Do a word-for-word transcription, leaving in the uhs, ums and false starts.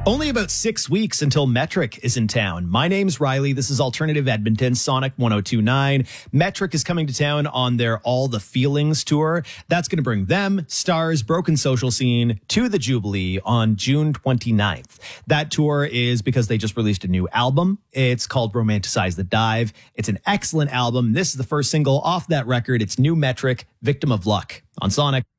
Only about six weeks until Metric is in town. My name's Riley. This is Alternative Edmonton, Sonic one oh two point nine. Metric is coming to town on their All the Feelings tour. That's going to bring them, Stars, Broken Social Scene to the Jubilee on June twenty-ninth. That tour is because they just released a new album. It's called Romanticize the Dive. It's an excellent album. This is the first single off that record. It's new Metric, Victim of Luck on Sonic.